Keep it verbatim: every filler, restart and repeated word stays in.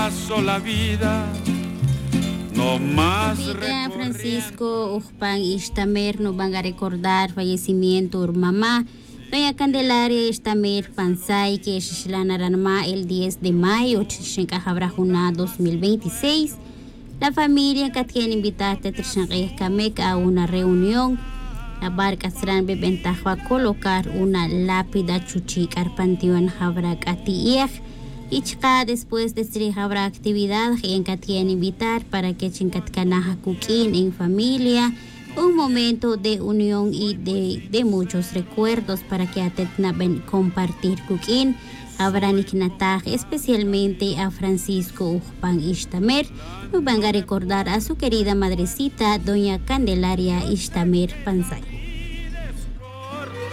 paso la vida. No más Familia Francisco Ujpan Ishtamer nos van a recordar fallecimiento de mamá. Doña Candelaria Ishtamer Pansay, que es la Naranma el diez de mayo, Chincajabrajuna dos mil veintiséis. La familia que tiene invitada a una reunión. La barca será bebentajwa a colocar una lápida chuchic arpantión Jabrak Atieg. Y chica después de este habrá actividad en que tiene invitar para que chincatkanaja cooking en familia. Un momento de unión y de, de muchos recuerdos para que atetnaben compartir cooking. Habrá niknataj especialmente a Francisco Ujpan Ishtamer. Nos van a recordar a su querida madrecita, doña Candelaria Ishtamer Pansay.